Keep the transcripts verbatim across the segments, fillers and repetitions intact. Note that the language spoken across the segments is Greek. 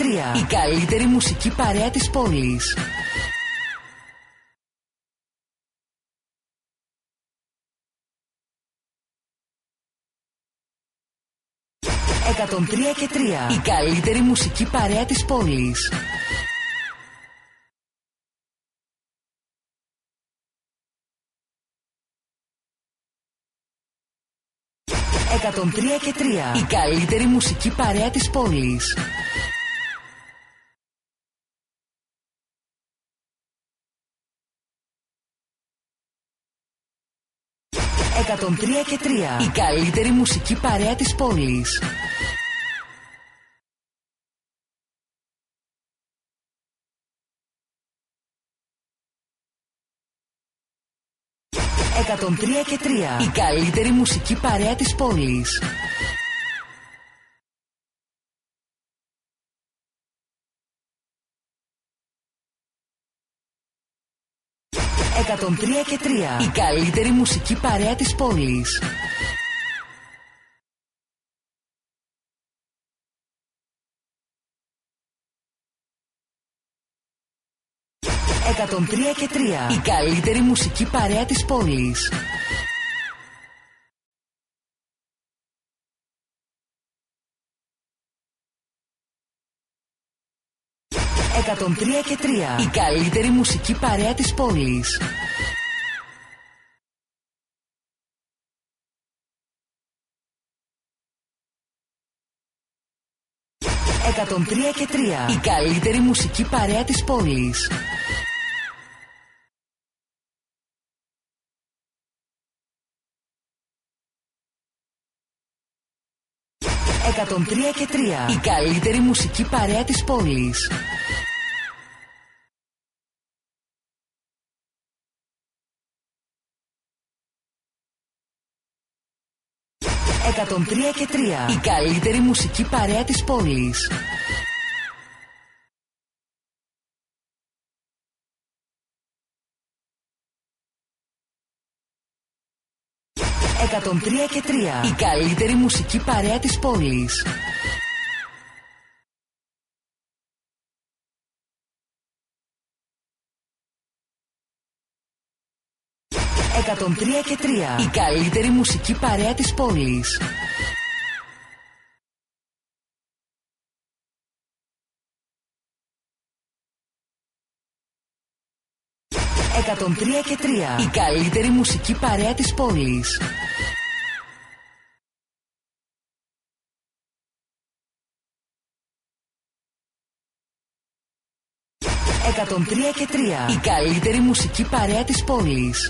τρία. Η καλύτερη μουσική παρέα της πόλης. εκατόν τρία και τρία. Η καλύτερη μουσική παρέα της πόλης. εκατόν τρία και τρία. Η καλύτερη μουσική παρέα της πόλης. εκατόν τρία και τρία. Η καλύτερη μουσική παρέα της πόλης. εκατόν τρία και τρία. Η καλύτερη μουσική παρέα της πόλης. εκατόν τρία και τρία. Η καλύτερη μουσική παρέα της πόλης. εκατόν τρία και τρία. Η καλύτερη μουσική παρέα της πόλης. εκατόν τρία και τρία. Η καλύτερη μουσική παρέα της πόλης. εκατόν τρία και τρία. Η καλύτερη μουσική παρέα της πόλης. εκατόν τρία και τρία. Η καλύτερη μουσική παρέα της πόλης. εκατόν τρία και τρία. Η καλύτερη μουσική παρέα της πόλης. εκατόν τρία και τρία. Η καλύτερη μουσική παρέα της πόλης. εκατόν τρία και τρία. Η καλύτερη μουσική παρέα της πόλης. εκατόν τρία και τρία. Η καλύτερη μουσική παρέα της πόλης. εκατόν τρία και τρία. Η καλύτερη μουσική παρέα της πόλης.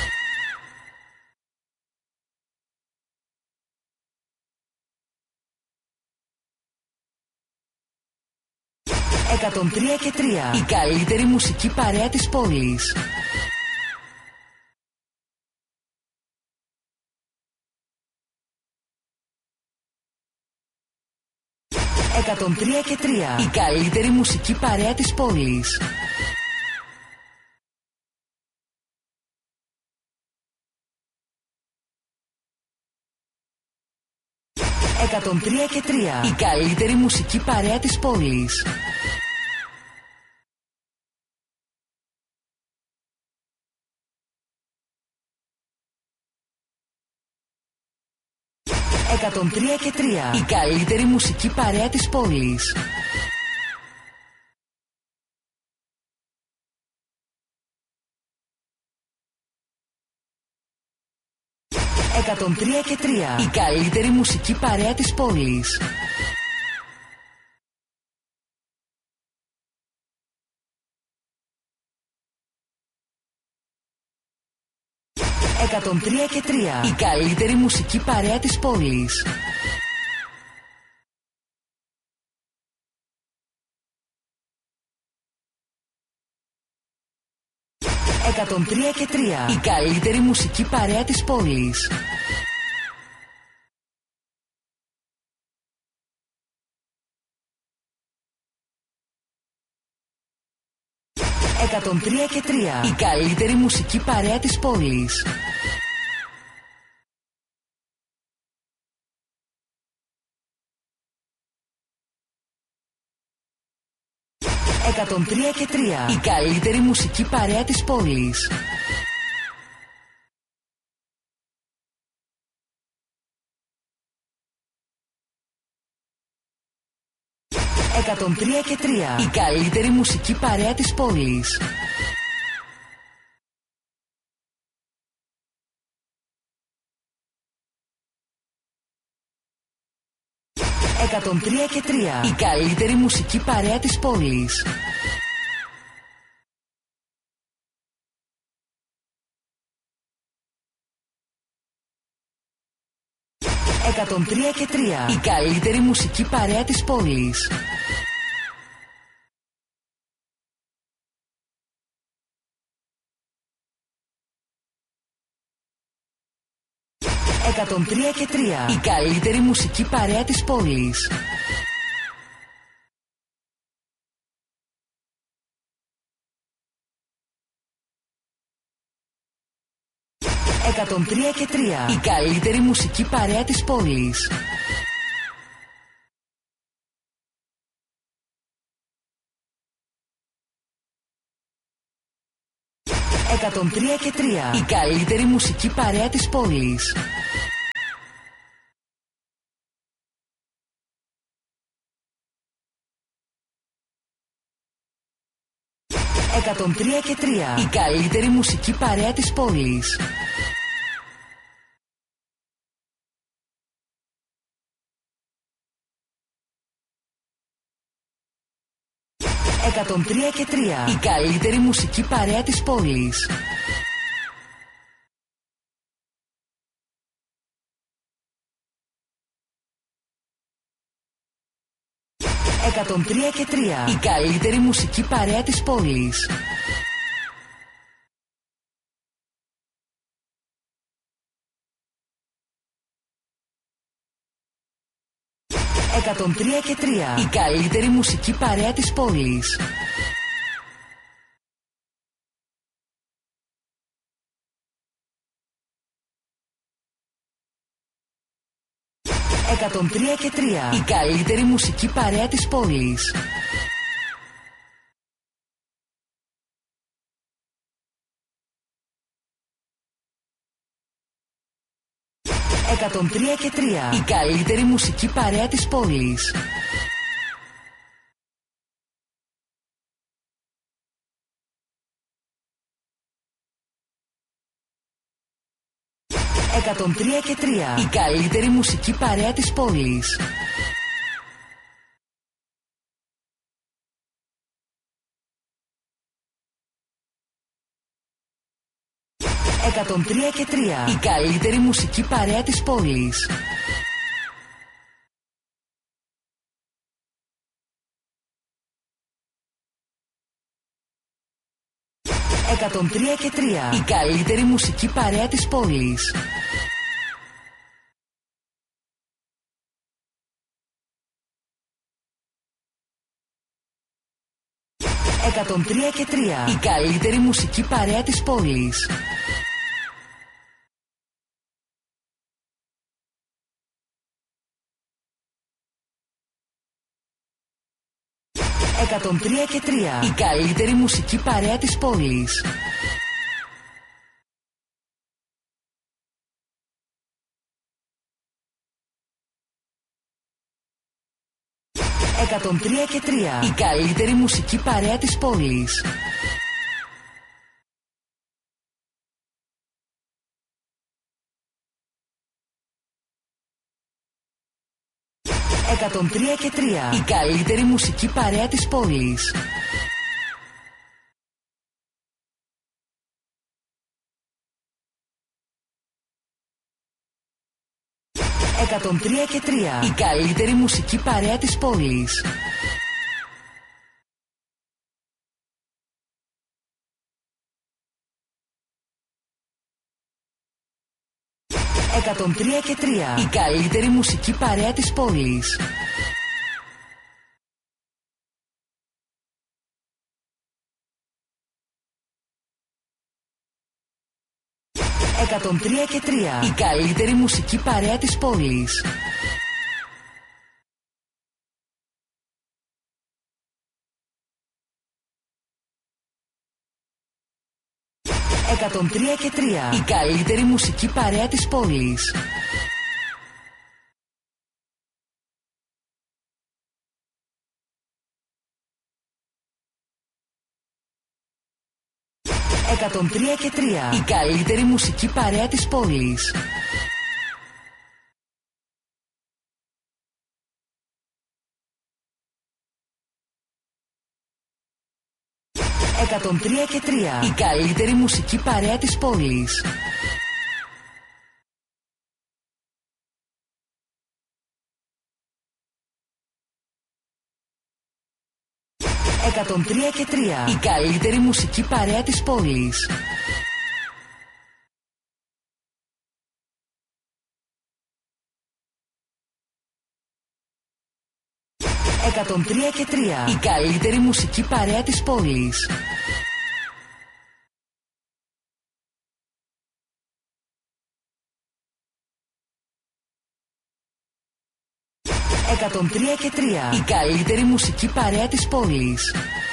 εκατόν τρία και τρία. Η καλύτερη μουσική παρέα της πόλης. εκατόν τρία και τρία. Η καλύτερη μουσική παρέα της πόλης. εκατόν τρία και τρία. Η καλύτερη μουσική παρέα της πόλης. εκατόν τρία και τρία. Η καλύτερη μουσική παρέα της πόλης. εκατόν τρία και τρία. Η καλύτερη μουσική παρέα της πόλης. εκατόν τρία και τρία. Η καλύτερη μουσική παρέα της πόλης. εκατόν τρία και τρία. Η καλύτερη μουσική παρέα της πόλης. εκατόν τρία και τρία. Η καλύτερη μουσική παρέα της πόλης. εκατόν τρία και τρία. Η καλύτερη μουσική παρέα της πόλης. εκατόν τρία και τρία. Η καλύτερη μουσική παρέα της πόλης. εκατόν τρία και τρία. Η καλύτερη μουσική παρέα της πόλης. εκατόν τρία και τρία. Η καλύτερη μουσική παρέα της πόλης. εκατόν τρία και τρία. Η καλύτερη μουσική παρέα της πόλης. εκατόν τρία και τρία. Η καλύτερη μουσική παρέα της πόλης. εκατόν τρία και τρία. Η καλύτερη μουσική παρέα της πόλης. εκατόν τρία και τρία. Η καλύτερη μουσική παρέα της πόλης. εκατόν τρία και τρία. Η καλύτερη μουσική παρέα της πόλης. εκατόν τρία και τρία. Η καλύτερη μουσική παρέα της πόλης. εκατόν τρία και τρία. Η καλύτερη μουσική παρέα της πόλης. εκατόν τρία και τρία. Η καλύτερη μουσική παρέα της πόλης. εκατόν τρία και τρία. Η καλύτερη μουσική παρέα της πόλης. εκατόν τρία και τρία. Η καλύτερη μουσική παρέα της πόλης. εκατόν τρία και τρία. Η καλύτερη μουσική παρέα της πόλης. εκατόν τρία και τρία. Η καλύτερη μουσική παρέα της πόλης. εκατόν τρία και τρία. Η καλύτερη μουσική παρέα της πόλης. εκατόν τρία και τρία. Η καλύτερη μουσική παρέα της πόλης. εκατόν τρία και τρία. Η καλύτερη μουσική παρέα της πόλης. εκατόν τρία και τρία. Η καλύτερη μουσική παρέα της πόλης. εκατόν τρία και τρία. Η καλύτερη μουσική παρέα της πόλης. εκατόν τρία και τρία. Η καλύτερη μουσική παρέα της πόλης. εκατόν τρία και τρία. Η καλύτερη μουσική παρέα της πόλης. εκατόν τρία και τρία. Η καλύτερη μουσική παρέα της πόλης. εκατόν τρία και τρία. Η καλύτερη μουσική παρέα της πόλης. εκατόν τρία και τρία. Η καλύτερη μουσική παρέα της πόλης. εκατόν τρία και τρία. Η καλύτερη μουσική παρέα της πόλης. εκατόν τρία και τρία. Η καλύτερη μουσική παρέα της πόλης. εκατόν τρία και τρία. Η καλύτερη μουσική παρέα της πόλης.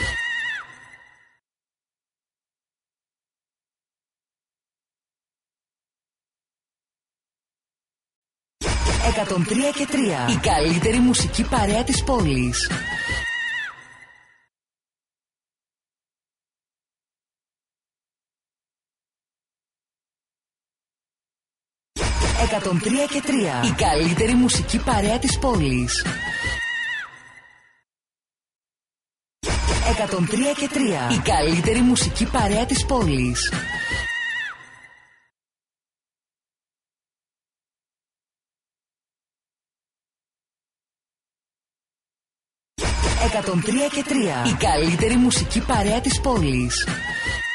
εκατόν τρία και τρία. Η καλύτερη μουσική παρέα της πόλης. εκατόν τρία και τρία. Η καλύτερη μουσική παρέα της πόλης. εκατόν τρία και τρία. Η καλύτερη μουσική παρέα της πόλης. εκατόν τρία και τρία. Η καλύτερη μουσική παρέα της πόλης.